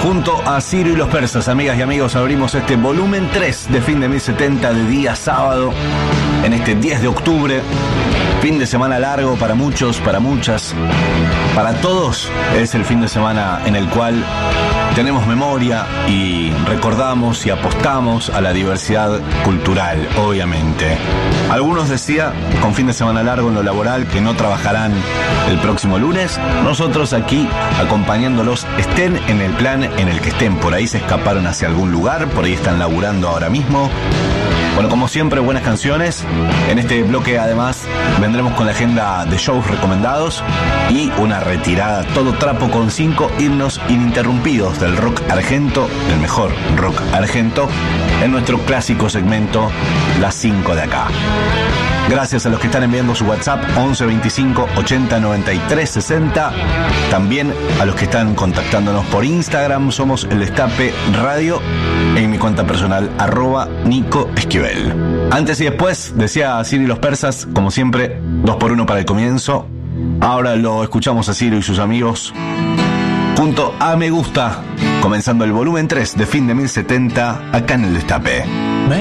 Junto a Ciro y los Persas, amigas y amigos, abrimos este volumen 3 de Fin de 1070 de día sábado, en este 10 de octubre, fin de semana largo para muchos, para muchas, para todos. Es el fin de semana en el cual tenemos memoria y recordamos y apostamos a la diversidad cultural, obviamente. Algunos decían, con fin de semana largo en lo laboral, que no trabajarán el próximo lunes. Nosotros aquí, acompañándolos, estén en el plan en el que estén. Por ahí se escaparon hacia algún lugar, por ahí están laburando ahora mismo. Bueno, como siempre, buenas canciones. En este bloque, además, vendremos con la agenda de shows recomendados y una retirada todo trapo con 5 himnos ininterrumpidos del rock argento, del mejor rock argento, en nuestro clásico segmento Las 5 de acá. Gracias a los que están enviando su WhatsApp 11 25 80 93 60. También a los que están contactándonos por Instagram. Somos El Destape Radio. En mi cuenta personal, @Nico Esquivel. Antes y después, decía Ciro y los Persas, como siempre, 2x1 para el comienzo. Ahora lo escuchamos a Ciro y sus amigos junto a Me Gusta, comenzando el volumen 3 de Fin de 1070 acá en El Destape.